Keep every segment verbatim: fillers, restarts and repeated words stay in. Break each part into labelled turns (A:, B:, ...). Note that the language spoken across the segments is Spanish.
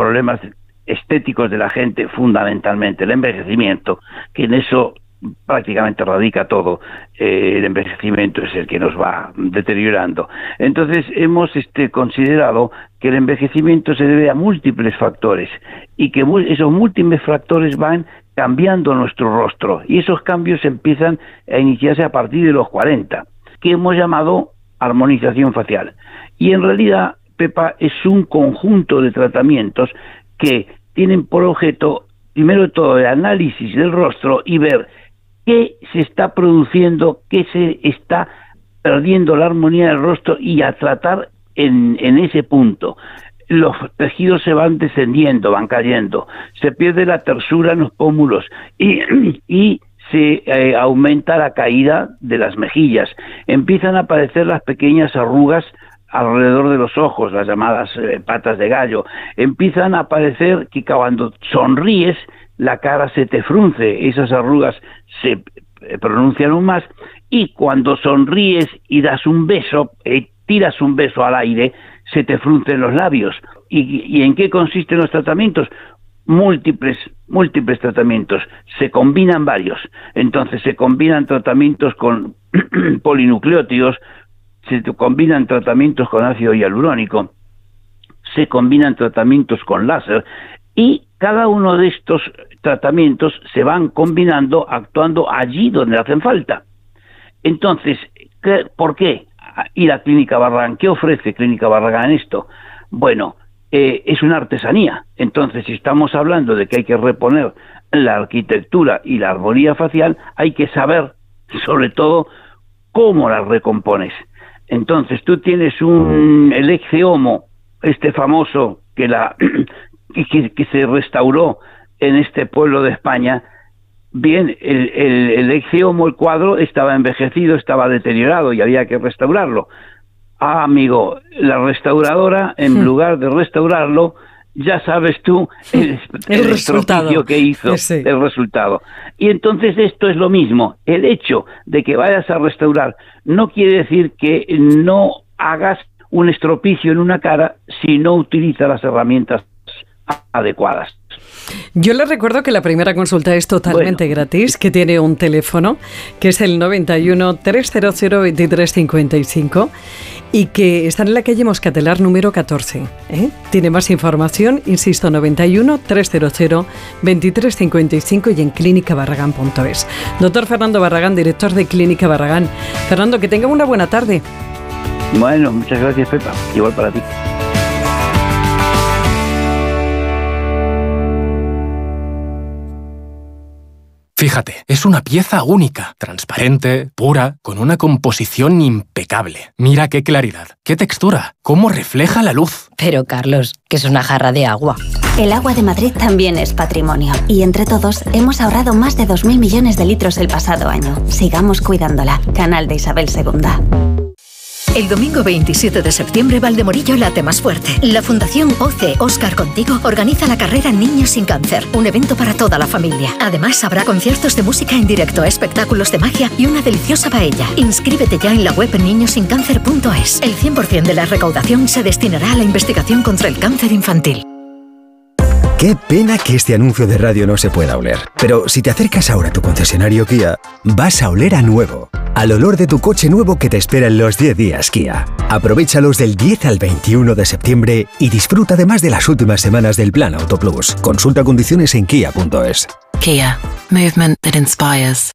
A: problemas estéticos de la gente, fundamentalmente el envejecimiento, que en eso prácticamente radica todo. Eh, el envejecimiento es el que nos va deteriorando. Entonces hemos este, considerado que el envejecimiento se debe a múltiples factores y que mu- esos múltiples factores van cambiando nuestro rostro, y esos cambios empiezan a iniciarse a partir de los cuarenta, que hemos llamado armonización facial. Y en realidad, Pepa, es un conjunto de tratamientos que tienen por objeto, primero de todo, el análisis del rostro y ver qué se está produciendo, qué se está perdiendo la armonía del rostro, y a tratar en, en ese punto. Los tejidos se van descendiendo, van cayendo, se pierde la tersura en los pómulos y, y se eh, aumenta la caída de las mejillas. Empiezan a aparecer las pequeñas arrugas alrededor de los ojos, las llamadas eh, patas de gallo. Empiezan a aparecer que cuando sonríes la cara se te frunce, esas arrugas se eh, pronuncian aún más, y cuando sonríes y das un beso, eh, tiras un beso al aire, se te fruncen los labios. ¿Y, y en qué consisten los tratamientos? Múltiples, múltiples tratamientos. Se combinan varios. Entonces se combinan tratamientos con polinucleótidos, se combinan tratamientos con ácido hialurónico, se combinan tratamientos con láser, y cada uno de estos tratamientos se van combinando, actuando allí donde hacen falta. Entonces, ¿por qué? Y la Clínica Barragán, ¿qué ofrece Clínica Barragán en esto? Bueno, eh, es una artesanía. Entonces, si estamos hablando de que hay que reponer la arquitectura y la armonía facial, hay que saber, sobre todo, cómo la recompones. Entonces, tú tienes un el Ecce Homo, este famoso que la que, que se restauró en este pueblo de España. Bien, el, el, el Ecce Homo, el cuadro, estaba envejecido, estaba deteriorado y había que restaurarlo. Ah, amigo, la restauradora, en hmm. lugar de restaurarlo, ya sabes tú el, el, el resultado que hizo, Ese. el resultado. Y entonces esto es lo mismo. El hecho de que vayas a restaurar no quiere decir que no hagas un estropicio en una cara si no utilizas las herramientas adecuadas.
B: Yo les recuerdo que la primera consulta es totalmente bueno. gratis, que tiene un teléfono que es el noventa y uno, trescientos veintitrés cincuenta y cinco y que está en la calle Moscatelar número catorce. ¿eh? Tiene más información, insisto, noventa y uno, trescientos veintitrés cincuenta y cinco y en clínica barragán punto es. Doctor Fernando Barragán, director de Clínica Barragán. Fernando, que tenga una buena tarde.
A: Bueno, muchas gracias, Pepa. Igual para ti.
C: Fíjate, es una pieza única, transparente, pura, con una composición impecable. Mira qué claridad, qué textura, cómo refleja la luz.
D: Pero, Carlos, que es una jarra de agua.
E: El agua de Madrid también es patrimonio. Y entre todos hemos ahorrado más de dos mil millones de litros el pasado año. Sigamos cuidándola. Canal de Isabel segunda.
F: El domingo veintisiete de septiembre, Valdemorillo late más fuerte. La Fundación O C E Óscar Contigo organiza la carrera Niños sin Cáncer, un evento para toda la familia. Además, habrá conciertos de música en directo, espectáculos de magia y una deliciosa paella. Inscríbete ya en la web niños sin cáncer punto es. El cien por ciento de la recaudación se destinará a la investigación contra el cáncer infantil.
G: Qué pena que este anuncio de radio no se pueda oler. Pero si te acercas ahora a tu concesionario Kia, vas a oler a nuevo. Al olor de tu coche nuevo que te espera en los diez días Kia. Aprovéchalos del diez al veintiuno de septiembre y disfruta además de las últimas semanas del Plan Auto Plus. Consulta condiciones en kia punto es.
H: Kia. Movement that inspires.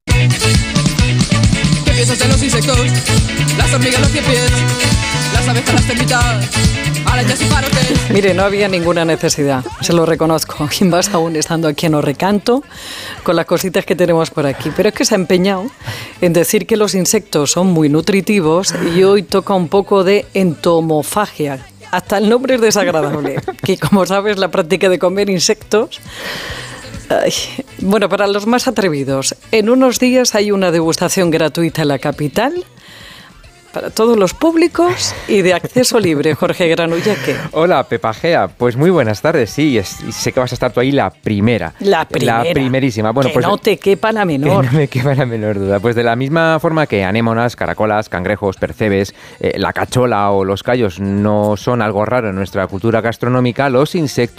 I: ¿Qué piensas de los insectos? Las hormigas, los cien pies, las abejas, las termitas, arañas y parotes.
B: Mire, no había ninguna necesidad, se lo reconozco. Y más aún estando aquí en Orrecanto, con las cositas que tenemos por aquí. Pero es que se ha empeñado en decir que los insectos son muy nutritivos y hoy toca un poco de entomofagia. Hasta el nombre es desagradable, que como sabes, la práctica de comer insectos... Ay, bueno, para los más atrevidos, en unos días hay una degustación gratuita en la capital para todos los públicos y de acceso libre. Jorge Granulla, ¿qué?
J: Hola, Pepa Gea. Pues muy buenas tardes, sí, es, sé que vas a estar tú ahí la primera.
B: La primera.
J: La primerísima. Bueno,
B: que
J: pues,
B: no te quepa la menor.
J: Que no me quepa la menor duda. Pues de la misma forma que anémonas, caracolas, cangrejos, percebes, eh, la cachola o los callos no son algo raro en nuestra cultura gastronómica, los insectos